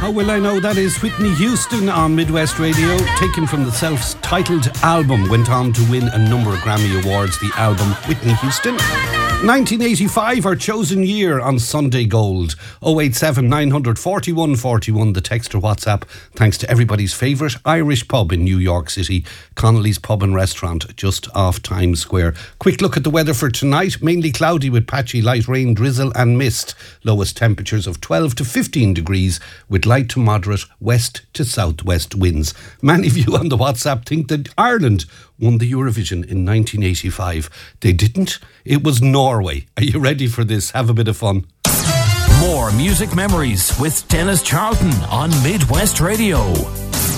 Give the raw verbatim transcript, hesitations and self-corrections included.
How will I know? That is Whitney Houston on Midwest Radio, taken from the self-titled album. Went on to win a number of Grammy Awards, the album Whitney Houston. nineteen eighty-five, our chosen year on Sunday Gold. oh eight seven, nine four one, four one, the text or WhatsApp. Thanks to everybody's favourite Irish pub in New York City, Connolly's Pub and Restaurant, just off Times Square. Quick look at the weather for tonight. Mainly cloudy with patchy light rain, drizzle and mist. Lowest temperatures of twelve to fifteen degrees with light to moderate west to southwest winds. Many of you on the WhatsApp think that Ireland won the Eurovision in nineteen eighty-five. They didn't. It was Norway. Are you ready for this? Have a bit of fun. More music memories with Dennis Charlton on Midwest Radio.